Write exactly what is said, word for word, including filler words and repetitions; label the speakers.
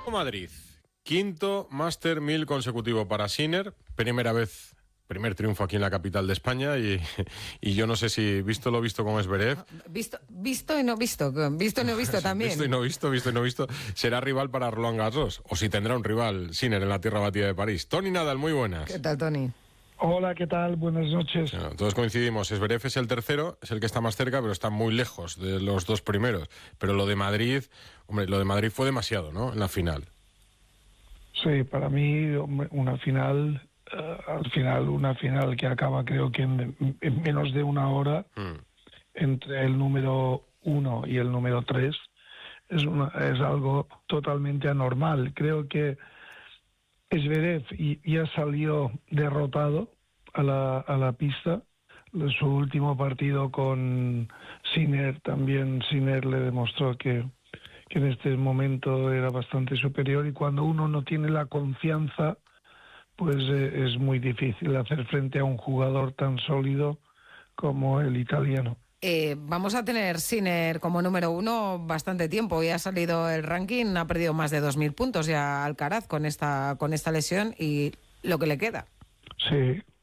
Speaker 1: Madrid, quinto Master mil consecutivo para Sinner, primera vez, primer triunfo aquí en la capital de España y, y yo no sé si visto lo visto con Zverev.
Speaker 2: Visto, visto y no visto, visto y no visto también.
Speaker 1: Visto y no visto, visto y no visto, será rival para Roland Garros, o si tendrá un rival Sinner en la tierra batida de París. Tony Nadal, muy buenas.
Speaker 2: ¿Qué tal, Tony?
Speaker 3: Hola, ¿qué tal? Buenas noches.
Speaker 1: Bueno, todos coincidimos, Zverev es el tercero, es el que está más cerca, pero está muy lejos de los dos primeros. Pero lo de Madrid, hombre, lo de Madrid fue demasiado, ¿no? En la final.
Speaker 3: Sí, para mí hombre, una final, uh, al final una final que acaba creo que en, en menos de una hora, mm. entre el número uno y el número tres, es, una, es algo totalmente anormal. Creo que Zverev ya salió derrotado a la, a la pista. Su último partido con Sinner, también Sinner le demostró que, que en este momento era bastante superior, y cuando uno no tiene la confianza, pues eh, es muy difícil hacer frente a un jugador tan sólido como el italiano.
Speaker 2: Eh, vamos a tener Sinner como número uno bastante tiempo. Ya ha salido el ranking, ha perdido más de dos mil puntos ya Alcaraz con esta, con esta lesión y lo que le queda.
Speaker 3: Sí,